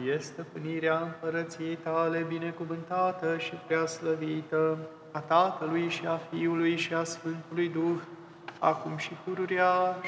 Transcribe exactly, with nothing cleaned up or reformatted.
Ție stăpânirea împărăției Tale, binecuvântată și preaslăvită, a Tatălui și a Fiului și a Sfântului Duh, acum și pururea